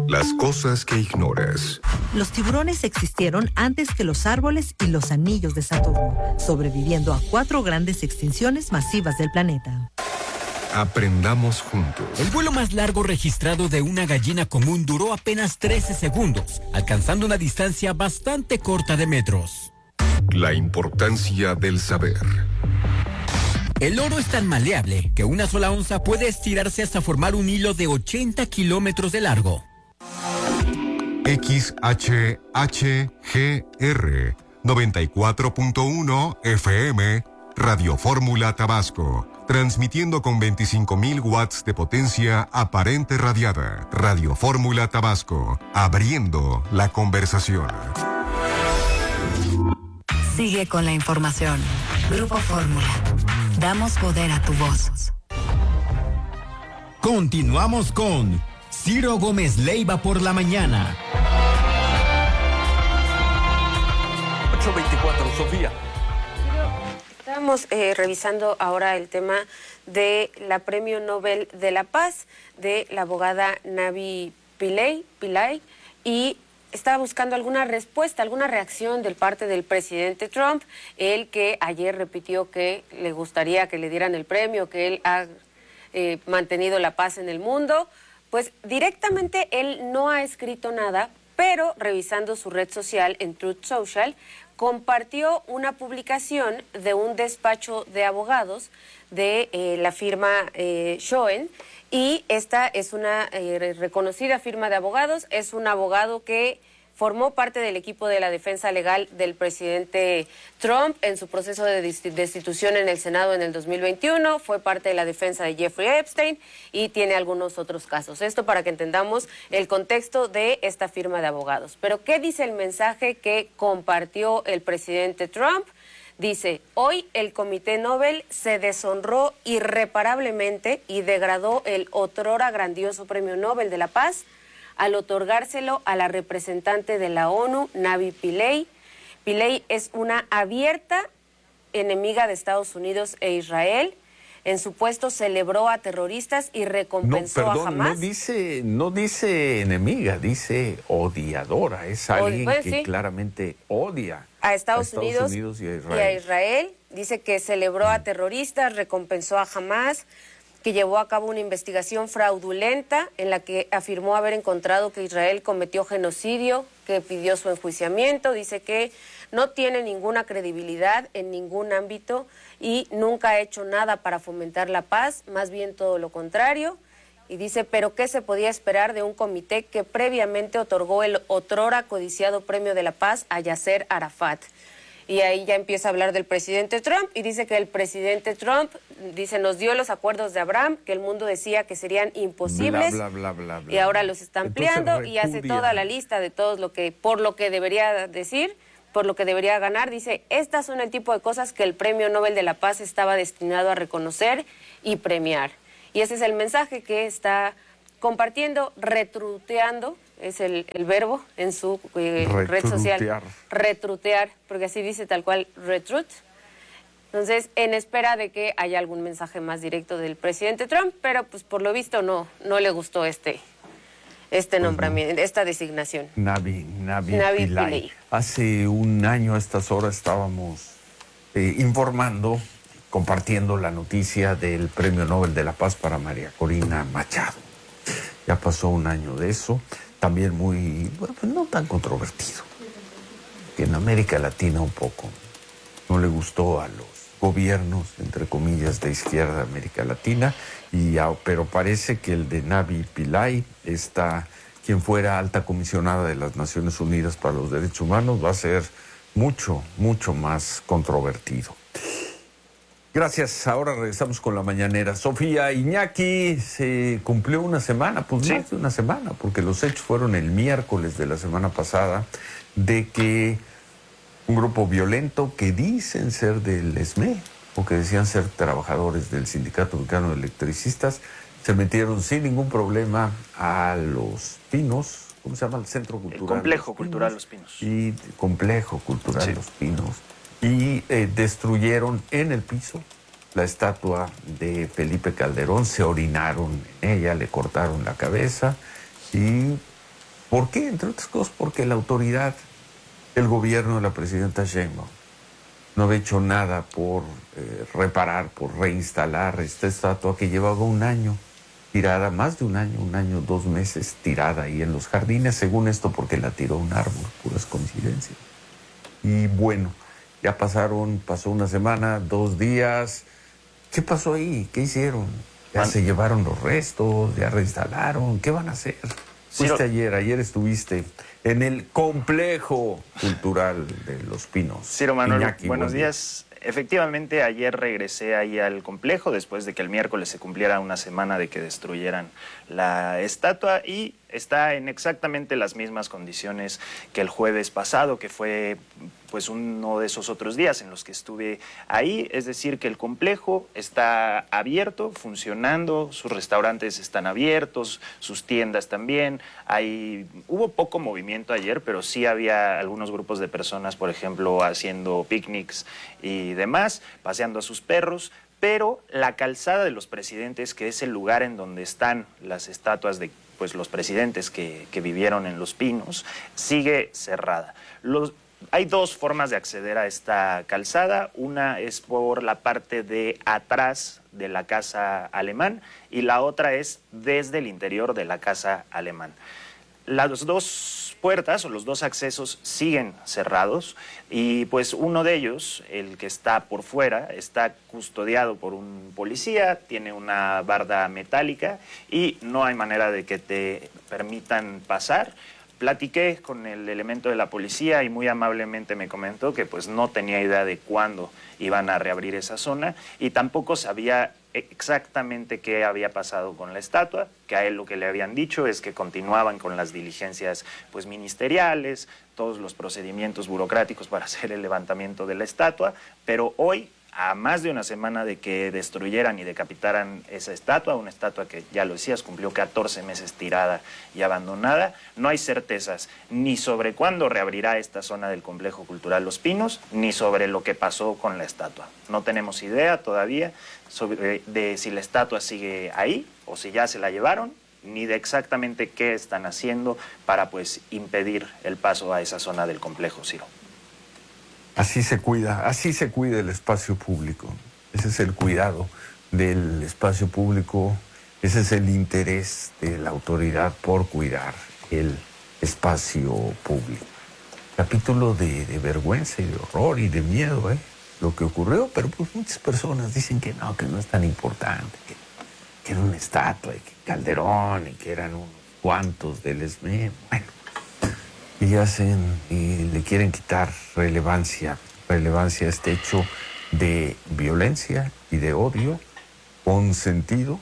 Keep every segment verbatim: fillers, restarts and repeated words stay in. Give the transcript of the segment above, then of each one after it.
Las cosas que ignoras. Los tiburones existieron antes que los árboles y los anillos de Saturno, sobreviviendo a cuatro grandes extinciones masivas del planeta. Aprendamos juntos. El vuelo más largo registrado de una gallina común duró apenas trece segundos, alcanzando una distancia bastante corta de metros. La importancia del saber. El oro es tan maleable que una sola onza puede estirarse hasta formar un hilo de ochenta kilómetros de largo. X H H G R noventa y cuatro punto uno F M, Radio Fórmula Tabasco, transmitiendo con veinticinco mil watts de potencia aparente radiada. Radio Fórmula Tabasco, abriendo la conversación. Sigue con la información. Grupo Fórmula. Damos poder a tu voz. Continuamos con Ciro Gómez Leiva por la mañana. ocho veinticuatro, Sofía. Estamos eh, revisando ahora el tema de la Premio Nobel de la Paz de la abogada Navi Pillay, Pillay y estaba buscando alguna respuesta, alguna reacción del parte del presidente Trump, el que ayer repitió que le gustaría que le dieran el premio, que él ha eh, mantenido la paz en el mundo. Pues directamente él no ha escrito nada, pero revisando su red social en Truth Social, compartió una publicación de un despacho de abogados de eh, la firma eh, Schoen, y esta es una eh, reconocida firma de abogados, es un abogado que formó parte del equipo de la defensa legal del presidente Trump en su proceso de destitución en el Senado en el dos mil veintiuno, fue parte de la defensa de Jeffrey Epstein y tiene algunos otros casos. Esto para que entendamos el contexto de esta firma de abogados. Pero ¿qué dice el mensaje que compartió el presidente Trump? Dice, hoy el Comité Nobel se deshonró irreparablemente y degradó el otrora grandioso Premio Nobel de la Paz al otorgárselo a la representante de la ONU, Navi Pillay. Pillay es una abierta enemiga de Estados Unidos e Israel. En su puesto celebró a terroristas y recompensó no, perdón, a Hamás. No dice, no dice enemiga, dice odiadora. Es alguien pues, que sí. claramente odia a Estados, a Estados Unidos, Unidos y, a Israel. y a Israel. Dice que celebró a terroristas, recompensó a Hamás, que llevó a cabo una investigación fraudulenta en la que afirmó haber encontrado que Israel cometió genocidio, que pidió su enjuiciamiento. Dice que no tiene ninguna credibilidad en ningún ámbito y nunca ha hecho nada para fomentar la paz, más bien todo lo contrario. Y dice, pero ¿qué se podía esperar de un comité que previamente otorgó el otrora codiciado Premio de la Paz a Yasser Arafat? Y ahí ya empieza a hablar del presidente Trump y dice que el presidente Trump, dice, nos dio los acuerdos de Abraham, que el mundo decía que serían imposibles, bla, bla, bla, bla, bla, y ahora los está ampliando. Entonces, y hace repudia. toda la lista de todos lo que, por lo que debería decir, por lo que debería ganar. Dice, estas son el tipo de cosas que el Premio Nobel de la Paz estaba destinado a reconocer y premiar. Y ese es el mensaje que está compartiendo, retruteando, es el, el verbo en su eh, red social, retrutear, porque así dice tal cual, retrut. Entonces, en espera de que haya algún mensaje más directo del presidente Trump, pero pues por lo visto no, no le gustó este, este pues nombramiento, no. esta designación. Navi, Navi, Navi Pillay. Pillay. Hace un año a estas horas estábamos eh, informando, compartiendo la noticia del Premio Nobel de la Paz para María Corina Machado. Ya pasó un año de eso, también muy, bueno, pues no tan controvertido. Que en América Latina un poco no le gustó a los gobiernos, entre comillas, de izquierda de América Latina, y, pero parece que el de Navi Pillay, esta, quien fuera alta comisionada de las Naciones Unidas para los Derechos Humanos, va a ser mucho, mucho más controvertido. Gracias, ahora regresamos con la mañanera. Sofía, Iñaki, se cumplió una semana, pues sí. más de una semana, porque los hechos fueron el miércoles de la semana pasada, de que un grupo violento que dicen ser del E S M E, o que decían ser trabajadores del Sindicato Mexicano de Electricistas, se metieron sin ningún problema a Los Pinos, ¿cómo se llama? El Centro Cultural. El Complejo Los Cultural Los Pinos. Y Complejo Cultural sí. Los Pinos. Y eh, destruyeron en el piso la estatua de Felipe Calderón, se orinaron en ella, le cortaron la cabeza y ¿Por qué? Entre otras cosas porque la autoridad, el gobierno de la presidenta Sheinbaum, no había hecho nada por eh, reparar, por reinstalar esta estatua que llevaba un año tirada, más de un año, un año, dos meses tirada ahí en los jardines, según esto porque la tiró un árbol, puras coincidencias. Y bueno, ya pasaron, pasó una semana, dos días. ¿Qué pasó ahí? ¿Qué hicieron? Ya se llevaron los restos, ya reinstalaron. ¿Qué van a hacer? Fuiste Ciro, ayer, ayer estuviste en el complejo cultural de Los Pinos. Ciro Manuel, Iñaki, buenos buen día. días. Efectivamente, ayer regresé ahí al complejo después de que el miércoles se cumpliera una semana de que destruyeran la estatua y está en exactamente las mismas condiciones que el jueves pasado, que fue pues uno de esos otros días en los que estuve ahí, es decir, que el complejo está abierto, funcionando, sus restaurantes están abiertos, sus tiendas también. Hay, hubo poco movimiento ayer, pero sí había algunos grupos de personas, por ejemplo, haciendo picnics y demás, paseando a sus perros, pero la calzada de los presidentes, que es el lugar en donde están las estatuas de pues, los presidentes que, que vivieron en Los Pinos, sigue cerrada. Los Hay dos formas de acceder a esta calzada. Una es por la parte de atrás de la Casa Alemán y la otra es desde el interior de la Casa Alemán. Las dos puertas o los dos accesos siguen cerrados y pues uno de ellos, el que está por fuera, está custodiado por un policía, tiene una barda metálica y no hay manera de que te permitan pasar. Platiqué con el elemento de la policía y muy amablemente me comentó que pues no tenía idea de cuándo iban a reabrir esa zona y tampoco sabía exactamente qué había pasado con la estatua, que a él lo que le habían dicho es que continuaban con las diligencias pues ministeriales, todos los procedimientos burocráticos para hacer el levantamiento de la estatua, pero hoy, a más de una semana de que destruyeran y decapitaran esa estatua, una estatua que, ya lo decías, cumplió catorce meses tirada y abandonada, no hay certezas ni sobre cuándo reabrirá esta zona del Complejo Cultural Los Pinos, ni sobre lo que pasó con la estatua. No tenemos idea todavía sobre, de si la estatua sigue ahí o si ya se la llevaron, ni de exactamente qué están haciendo para pues impedir el paso a esa zona del complejo, Ciro. Así se cuida, así se cuida el espacio público. Ese es el cuidado del espacio público, ese es el interés de la autoridad por cuidar el espacio público. Capítulo de, de vergüenza y de horror y de miedo, ¿eh? Lo que ocurrió, pero pues muchas personas dicen que no, que no es tan importante, que, que era una estatua y que Calderón y que eran unos cuantos del E S M E. Bueno. Y hacen y le quieren quitar relevancia, relevancia a este hecho de violencia y de odio consentido,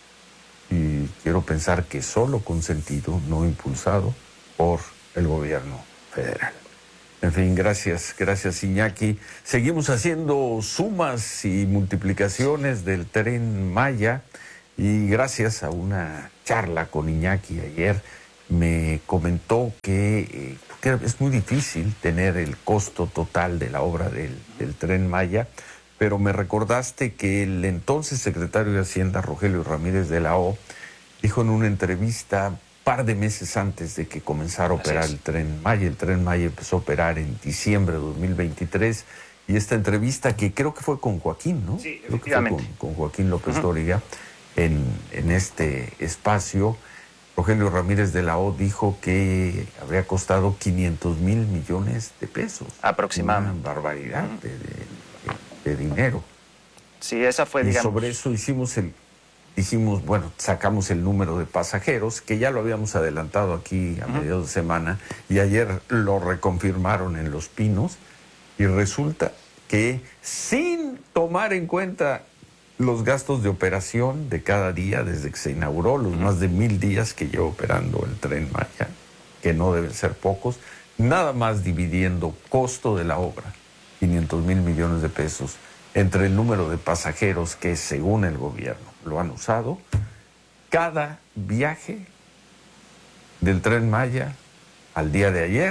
y quiero pensar que solo consentido, no impulsado por el gobierno federal. En fin, gracias, gracias Iñaki. Seguimos haciendo sumas y multiplicaciones del Tren Maya y gracias a una charla con Iñaki ayer, me comentó que, eh, que es muy difícil tener el costo total de la obra del, del Tren Maya, pero me recordaste que el entonces secretario de Hacienda, Rogelio Ramírez de la O, dijo en una entrevista un par de meses antes de que comenzara a operar el Tren Maya. El Tren Maya empezó a operar en diciembre de dos mil veintitrés, y esta entrevista que creo que fue con Joaquín, ¿no? Sí, creo que fue con, con Joaquín López Dóriga, uh-huh. en, en este espacio. Rogelio Ramírez de la O dijo que habría costado quinientos mil millones de pesos. Aproximadamente. Una barbaridad uh-huh. de, de, de dinero. Sí, esa fue, y digamos... sobre eso hicimos el, dijimos, bueno, sacamos el número de pasajeros, que ya lo habíamos adelantado aquí a uh-huh. mediados de semana, y ayer lo reconfirmaron en Los Pinos, y resulta que sin tomar en cuenta los gastos de operación de cada día desde que se inauguró, los más de mil días que lleva operando el Tren Maya, que no deben ser pocos, nada más dividiendo costo de la obra, quinientos mil millones de pesos, entre el número de pasajeros que según el gobierno lo han usado, cada viaje del Tren Maya al día de ayer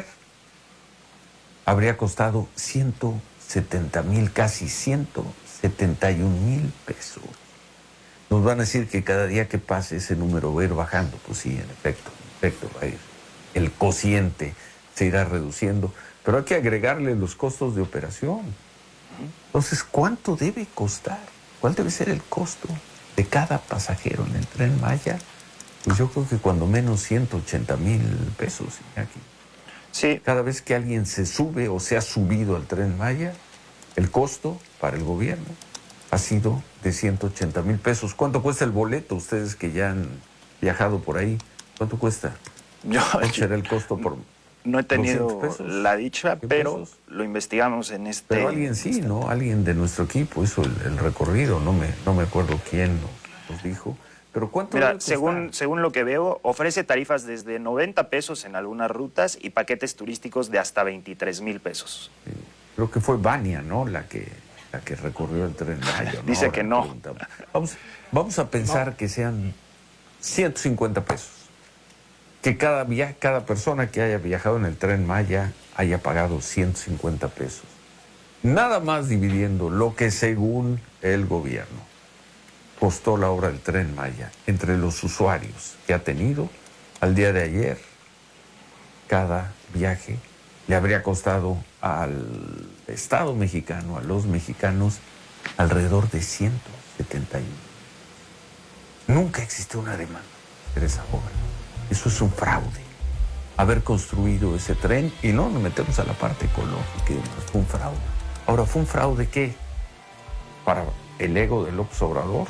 habría costado ciento setenta mil, casi ciento setenta y un mil pesos. Nos van a decir que cada día que pase ese número va a ir bajando. Pues sí, en efecto, en efecto va a ir, el cociente se irá reduciendo, pero hay que agregarle los costos de operación. Entonces, ¿cuánto debe costar? ¿Cuál debe ser el costo de cada pasajero en el Tren Maya? Pues yo creo que cuando menos ciento ochenta mil pesos, aquí. Sí. Cada vez que alguien se sube o se ha subido al Tren Maya, el costo para el gobierno ha sido de ciento ochenta mil pesos. ¿Cuánto cuesta el boleto? Ustedes que ya han viajado por ahí, ¿cuánto cuesta? Yo, ¿Cuál será el costo por no he tenido la dicha, pero pesos? Lo investigamos en este... Pero alguien sí, ¿no? Alguien de nuestro equipo hizo el, el recorrido, no me, no me acuerdo quién nos, nos dijo. ¿Pero cuánto? Mira, según, según lo que veo, ofrece tarifas desde noventa pesos en algunas rutas y paquetes turísticos de hasta veintitrés mil pesos. Sí. Creo que fue Vania, ¿no? La que, la que recorrió el Tren Maya, ¿no? Dice Ahora que no. Vamos, vamos a pensar no. que sean ciento cincuenta pesos. Que cada, via cada persona que haya viajado en el Tren Maya haya pagado ciento cincuenta pesos. Nada más dividiendo lo que según el gobierno costó la obra del Tren Maya entre los usuarios que ha tenido al día de ayer, cada viaje le habría costado al Estado mexicano, a los mexicanos, alrededor de ciento setenta y uno. Nunca existió una demanda de esa obra. Eso es un fraude. Haber construido ese tren, y no nos metemos a la parte ecológica, y demás, fue un fraude. Ahora, ¿fue un fraude qué? ¿Para el ego de López Obrador?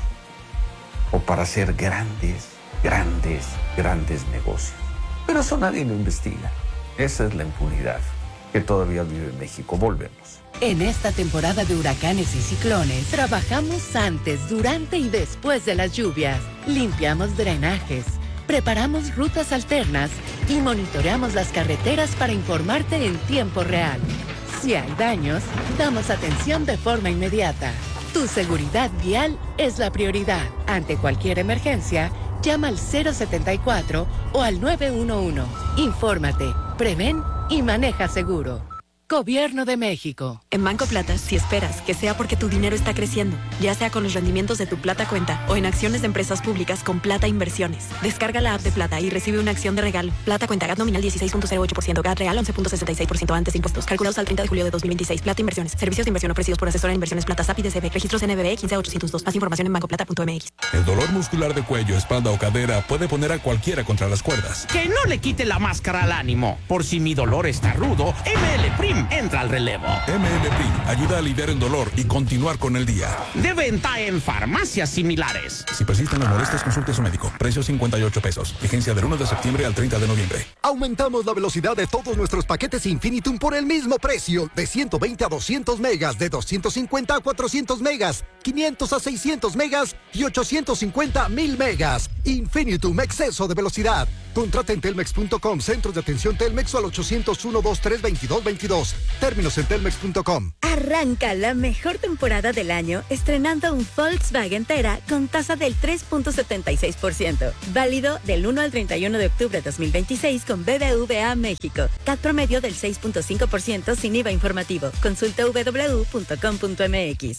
¿O para hacer grandes, grandes, grandes negocios? Pero eso nadie lo investiga. Esa es la impunidad que todavía vive en México. Volvemos. En esta temporada de huracanes y ciclones, trabajamos antes, durante y después de las lluvias. Limpiamos drenajes, preparamos rutas alternas y monitoreamos las carreteras para informarte en tiempo real. Si hay daños, damos atención de forma inmediata. Tu seguridad vial es la prioridad. Ante cualquier emergencia, llama al cero setenta y cuatro o al nueve uno uno. Infórmate, prevén y maneja seguro. Gobierno de México. En Banco Plata, si esperas que sea porque tu dinero está creciendo, ya sea con los rendimientos de tu Plata Cuenta o en acciones de empresas públicas con Plata Inversiones. Descarga la app de Plata y recibe una acción de regalo. Plata Cuenta, G A T nominal dieciséis punto cero ocho por ciento, G A T real once punto sesenta y seis por ciento antes de impuestos. Calculados al treinta de julio de dos mil veintiséis. Plata Inversiones. Servicios de inversión ofrecidos por asesora de inversiones Plata S A P I D C B. Registros N B B quince ochocientos dos. Más información en banco plata punto m x. El dolor muscular de cuello, espalda o cadera puede poner a cualquiera contra las cuerdas. Que no le quite la máscara al ánimo. Por si mi dolor está rudo, M L Prim entra al relevo. M L Prim ayuda a aliviar el dolor y continuar con el día. De venta en farmacias similares. Si persisten las molestias, consulte a su médico. Precio cincuenta y ocho pesos. Vigencia del uno de septiembre al treinta de noviembre. Aumentamos la velocidad de todos nuestros paquetes Infinitum por el mismo precio. De ciento veinte a doscientos megas, de doscientos cincuenta a cuatrocientos megas, quinientos a seiscientos megas y ochocientos cincuenta a mil megas. Infinitum, exceso de velocidad. Contrata en telmex punto com, centros de atención Telmex o al ochocientos uno, veintitrés, veintidós, veintidós. Términos en telmex punto com. Arranca la mejor temporada del año estrenando un Volkswagen Tera con tasa del tres punto setenta y seis por ciento. Válido del uno al treinta y uno de octubre de dos mil veintiséis con B B V A México. C A T promedio del seis punto cinco por ciento sin I V A informativo. Consulta doble u doble u doble u punto com punto m x.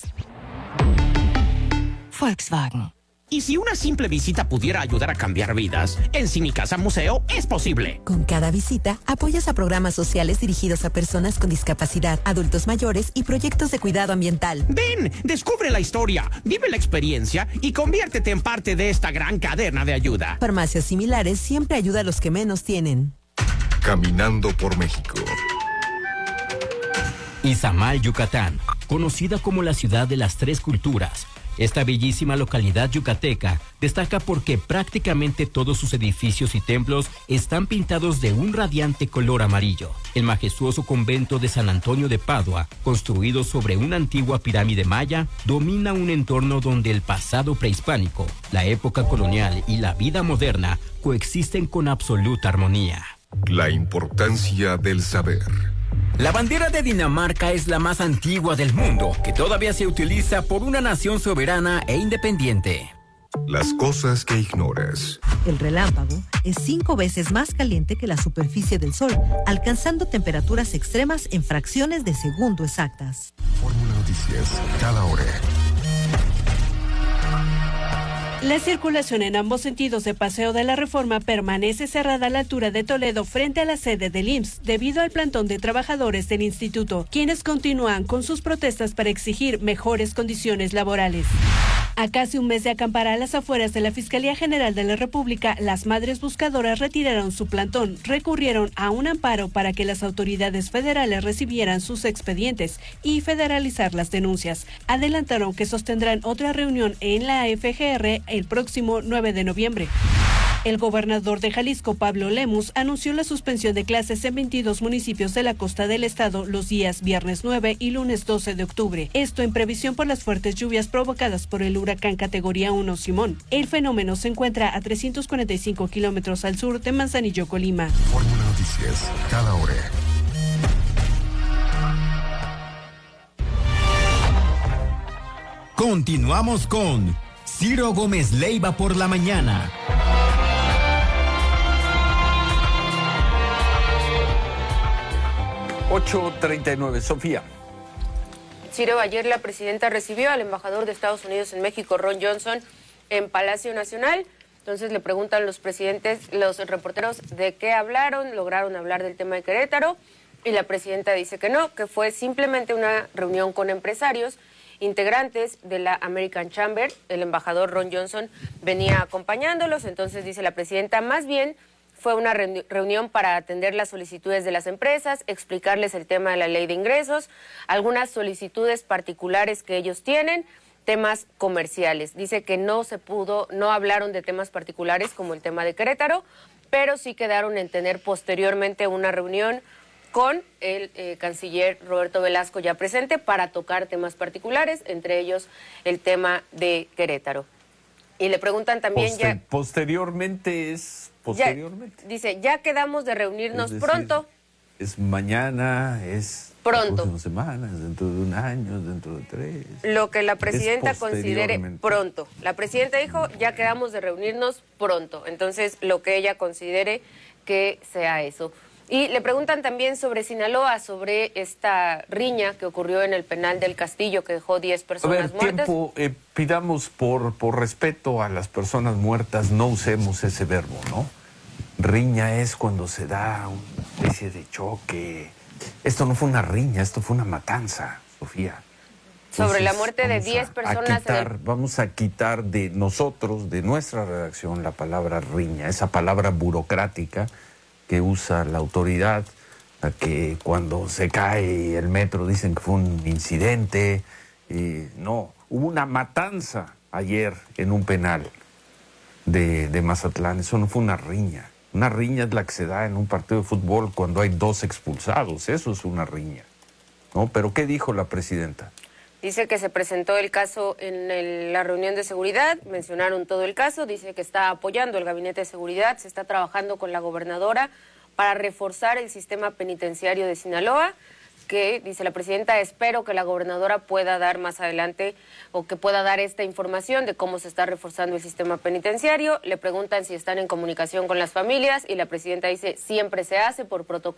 Volkswagen. Y si una simple visita pudiera ayudar a cambiar vidas, en Cinicasa Museo es posible. Con cada visita, apoyas a programas sociales dirigidos a personas con discapacidad, adultos mayores y proyectos de cuidado ambiental. Ven, descubre la historia, vive la experiencia y conviértete en parte de esta gran cadena de ayuda. Farmacias similares siempre ayuda a los que menos tienen. Caminando por México. Izamal, Yucatán, conocida como la ciudad de las tres culturas. Esta bellísima localidad yucateca destaca porque prácticamente todos sus edificios y templos están pintados de un radiante color amarillo. El majestuoso convento de San Antonio de Padua, construido sobre una antigua pirámide maya, domina un entorno donde el pasado prehispánico, la época colonial y la vida moderna coexisten con absoluta armonía. La importancia del saber. La bandera de Dinamarca es la más antigua del mundo, que todavía se utiliza por una nación soberana e independiente. Las cosas que ignoras. El relámpago es cinco veces más caliente que la superficie del Sol, alcanzando temperaturas extremas en fracciones de segundo exactas. Fórmula Noticias, cada hora. La circulación en ambos sentidos de Paseo de la Reforma permanece cerrada a la altura de Toledo frente a la sede del I M S S debido al plantón de trabajadores del instituto, quienes continúan con sus protestas para exigir mejores condiciones laborales. A casi un mes de acampar a las afueras de la Fiscalía General de la República, las madres buscadoras retiraron su plantón, recurrieron a un amparo para que las autoridades federales recibieran sus expedientes y federalizar las denuncias. Adelantaron que sostendrán otra reunión en la F G R el próximo nueve de noviembre. El gobernador de Jalisco, Pablo Lemus, anunció la suspensión de clases en veintidós municipios de la costa del estado los días viernes nueve y lunes doce de octubre. Esto en previsión por las fuertes lluvias provocadas por el huracán categoría uno Simón. El fenómeno se encuentra a trescientos cuarenta y cinco kilómetros al sur de Manzanillo, Colima. Fórmula Noticias, cada hora. Continuamos con Ciro Gómez Leiva por la mañana. ocho treinta y nueve, Sofía. Ciro, ayer la presidenta recibió al embajador de Estados Unidos en México, Ron Johnson, en Palacio Nacional. Entonces le preguntan los presidentes, los reporteros, de qué hablaron, lograron hablar del tema de Querétaro, y la presidenta dice que no, que fue simplemente una reunión con empresarios, integrantes de la American Chamber. El embajador Ron Johnson venía acompañándolos, entonces dice la presidenta, más bien fue una reunión para atender las solicitudes de las empresas, explicarles el tema de la ley de ingresos, algunas solicitudes particulares que ellos tienen, temas comerciales. Dice que no se pudo, no hablaron de temas particulares como el tema de Querétaro, pero sí quedaron en tener posteriormente una reunión con el eh, canciller Roberto Velasco ya presente para tocar temas particulares, entre ellos el tema de Querétaro. Y le preguntan también Poster, ya... Posteriormente es... Posteriormente. Ya, dice, ya quedamos de reunirnos Es decir, pronto. Es mañana, es... Pronto. Próximas semanas, dentro de un año, dentro de tres. Lo que la presidenta Es considere posteriormente. pronto. La presidenta dijo, ya quedamos de reunirnos pronto. Entonces, lo que ella considere que sea eso. Y le preguntan también sobre Sinaloa, sobre esta riña que ocurrió en el penal del Castillo, que dejó diez personas a ver, muertas. tiempo, eh, pidamos por, por respeto a las personas muertas, no usemos ese verbo, ¿no? Riña es cuando se da una especie de choque. Esto no fue una riña, esto fue una matanza, Sofía. Sobre Entonces, la muerte de vamos diez a- personas. a quitar, en el... Vamos a quitar de nosotros, de nuestra redacción, la palabra riña, esa palabra burocrática que usa la autoridad, a que cuando se cae el metro dicen que fue un incidente. Y no, hubo una matanza ayer en un penal de, de Mazatlán. Eso no fue una riña. Una riña es la que se da en un partido de fútbol cuando hay dos expulsados. Eso es una riña, ¿no? Pero ¿qué dijo la presidenta? Dice que se presentó el caso en el- la reunión de seguridad, mencionaron todo el caso, dice que está apoyando el gabinete de seguridad, se está trabajando con la gobernadora para reforzar el sistema penitenciario de Sinaloa, que, dice la presidenta, espero que la gobernadora pueda dar más adelante o que pueda dar esta información de cómo se está reforzando el sistema penitenciario. Le preguntan si están en comunicación con las familias y la presidenta dice, siempre se hace por protocolo.